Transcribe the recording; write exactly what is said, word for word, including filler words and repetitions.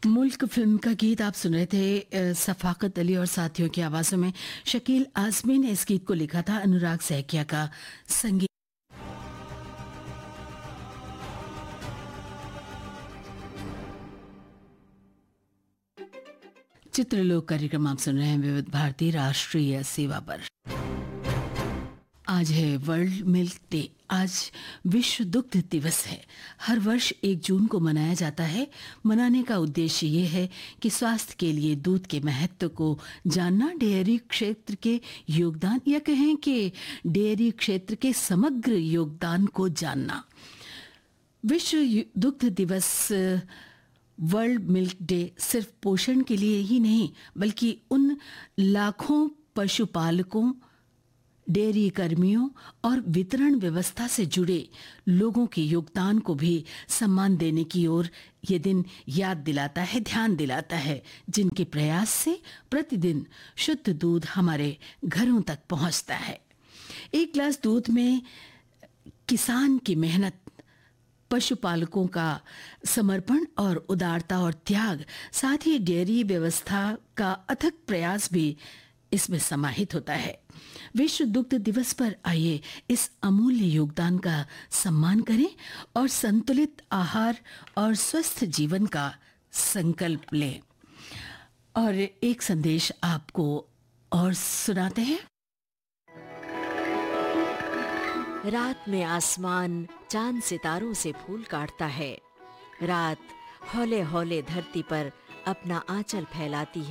मुल्क फिल्म का गीत आप सुन रहे थे अ, सफाकत अली और साथियों की आवाजों में। शकील आजमी ने इस गीत को लिखा था, अनुराग सैकिया का संगीत। चित्रलोक कार्यक्रम आप सुन रहे हैं विविध भारती राष्ट्रीय सेवा पर। आज है वर्ल्ड मिल्क डे। आज विश्व दुग्ध दिवस है। हर वर्ष एक जून को मनाया जाता है। मनाने का उद्देश्य ये है कि स्वास्थ्य के लिए दूध के महत्व को जानना, डेयरी क्षेत्र के योगदान या कहें कि डेयरी क्षेत्र के समग्र योगदान को जानना। विश्व दुग्ध दिवस वर्ल्ड मिल्क डे सिर्फ पोषण के लिए ही नहीं, बल्कि उन लाखों पशुपालकों, डेयरी कर्मियों और वितरण व्यवस्था से जुड़े लोगों के योगदान को भी सम्मान देने की ओर ये दिन याद दिलाता है, ध्यान दिलाता है, जिनके प्रयास से प्रतिदिन शुद्ध दूध हमारे घरों तक पहुंचता है। एक गिलास दूध में किसान की मेहनत, पशुपालकों का समर्पण और उदारता और त्याग, साथ ही डेयरी व्यवस्था का अथक प्रयास भी इसमें समाहित होता है। विश्व दुग्ध दिवस पर आइए इस अमूल्य योगदान का सम्मान करें और संतुलित आहार और स्वस्थ जीवन का संकल्प लें। और एक संदेश आपको और सुनाते हैं। रात में आसमान चांद सितारों से फूल काटता है। रात हौले हौले धरती पर अपना आंचल फैलाती है।